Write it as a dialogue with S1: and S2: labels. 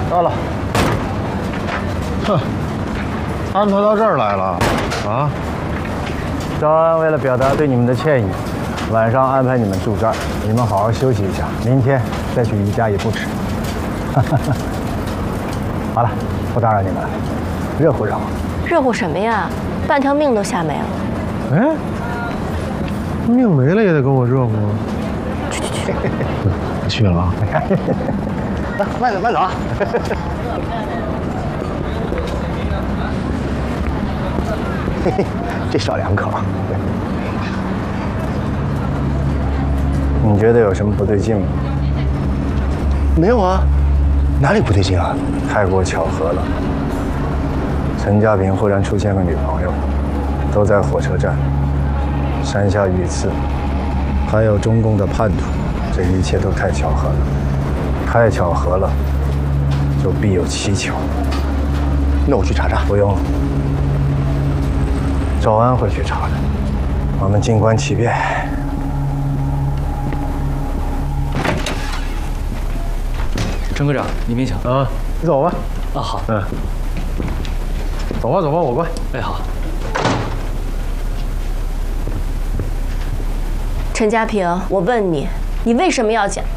S1: 到了。哼，安排到这儿来了啊！赵安为了表达对你们的歉意，晚上安排你们住这儿，你们好好休息一下，明天再去宜家也不迟。好了，不打扰你们了，热乎热乎。
S2: 热乎什么呀？半条命都吓没了。
S1: 哎，命没了也得跟我热乎啊！去，我去了啊！慢走慢走啊！嘿嘿，这少两口。你觉得有什么不对劲吗？没有啊，哪里不对劲啊？太过巧合了。陈家平忽然出现个女朋友，都在火车站，山下遇刺，还有中共的叛徒，这一切都太巧合了。太巧合了，就必有蹊跷。那我去查查。不用，赵安会去查的。我们静观其变。
S3: 陈科长，里面请。
S1: 啊，你走吧。
S3: 啊，好。
S1: 嗯，走吧，走吧，我关。
S3: 哎，好。
S2: 陈家平，我问你，你为什么要讲？